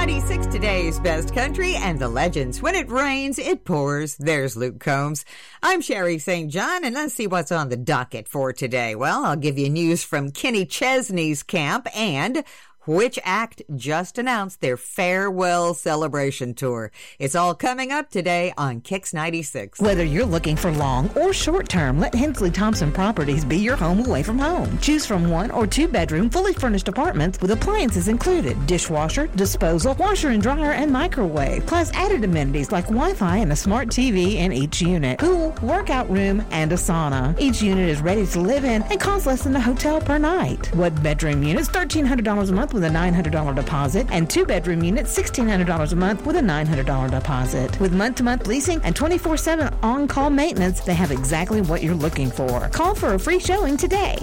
96, today's best country and the legends. When it rains, it pours. There's Luke Combs. I'm Sherry St. John, and let's see what's on the docket for today. Well, I'll give you news from Kenny Chesney's camp and which act just announced their farewell celebration tour. It's all coming up today on Kicks 96. Whether you're looking for long or short term, let Hensley Thompson Properties be your home away from home. Choose from 1 or 2 bedroom, fully furnished apartments with appliances included. Dishwasher, disposal, washer and dryer, and microwave. Plus added amenities like Wi-Fi and a smart TV in each unit. Pool, workout room, and a sauna. Each unit is ready to live in and costs less than a hotel per night. 1 bedroom units, $1,300 a month with a $900 deposit, and 2 bedroom units, $1,600 a month with a $900 deposit. With month-to-month leasing and 24/7 on-call maintenance, they have exactly what you're looking for. Call for a free showing today.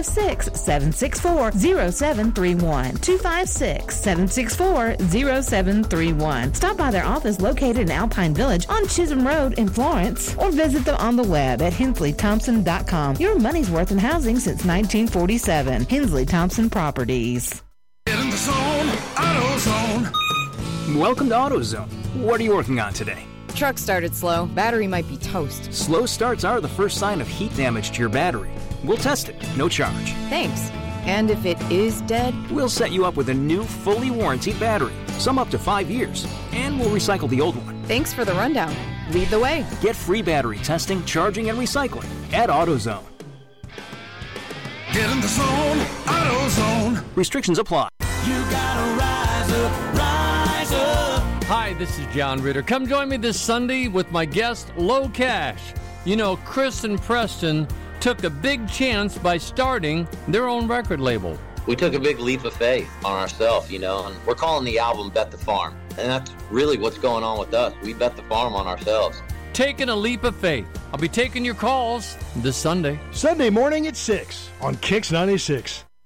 256-764-0731. 256-764-0731. Stop by their office located in Alpine Village on Chisholm Road in Florence, or visit them on the web at hensleythompson.com. Your money's worth in housing since 1947. Hensley Thompson Properties. Get in the zone, AutoZone. Welcome to AutoZone. What are you working on today? Truck started slow. Battery might be toast. Slow starts are the first sign of heat damage to your battery. We'll test it, no charge. Thanks. And if it is dead? We'll set you up with a new, fully warranted battery, some up to 5 years, and we'll recycle the old one. Thanks for the rundown. Lead the way. Get free battery testing, charging, and recycling at AutoZone. Get in the zone, AutoZone. Restrictions apply. You gotta rise up, rise up. Hi, this is John Ritter. Come join me this Sunday with my guest, Low Cash. You know, Chris and Preston took a big chance by starting their own record label. We took a big leap of faith on ourselves, and we're calling the album Bet the Farm. And that's really what's going on with us. We bet the farm on ourselves. Taking a leap of faith. I'll be taking your calls this Sunday. Sunday morning at 6 on Kicks 96.